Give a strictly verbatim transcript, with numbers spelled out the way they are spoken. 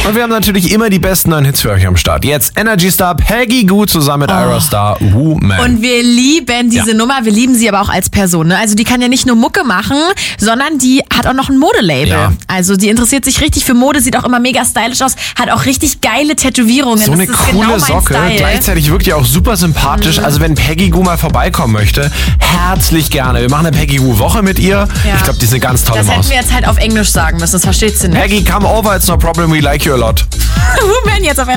Und wir haben natürlich immer die besten neuen Hits für euch am Start. Jetzt Energy Star Peggy Gou zusammen mit oh. Ira Star, Woman. Und wir lieben diese ja. Nummer, wir lieben sie aber auch als Person. Ne? Also die kann ja nicht nur Mucke machen, sondern die hat auch noch ein Modelabel. Ja. Also die interessiert sich richtig für Mode, sieht auch immer mega stylisch aus, hat auch richtig geile Tätowierungen. So eine das ist coole genau Socke, Style. Gleichzeitig wirkt die auch super sympathisch. Mhm. Also wenn Peggy Gou mal vorbeikommen möchte, herzlich gerne. Wir machen eine Peggy Gou Woche mit ihr. Ja. Ich glaube, die ist eine ganz tolle Das Maus. hätten wir jetzt halt auf Englisch sagen müssen, das versteht sie nicht. Peggy, come over, it's no problem, we like you a lot. Woman jetzt auf